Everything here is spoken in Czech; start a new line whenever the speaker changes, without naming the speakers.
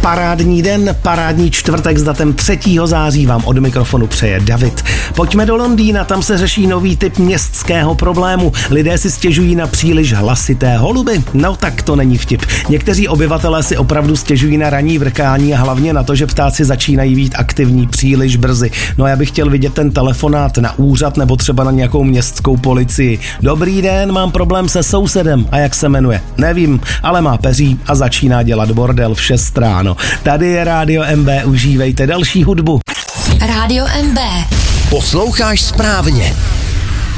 Parádní den, parádní čtvrtek s datem 3. září vám od mikrofonu přeje David. Pojďme do Londýna, tam se řeší nový typ městského problému. Lidé si stěžují na příliš hlasité holuby. No tak to není vtip. Někteří obyvatelé si opravdu stěžují na ranní vrkání a hlavně na to, že ptáci začínají být aktivní příliš brzy. No já bych chtěl vidět ten telefonát na úřad nebo třeba na nějakou městskou policii. Dobrý den, mám problém se sousedem. A jak se jmenuje? Nevím, ale má peří a začíná dělat bordel v 6 ráno. Tady je Rádio MB, užívejte další hudbu.
Rádio MB.
Posloucháš správně.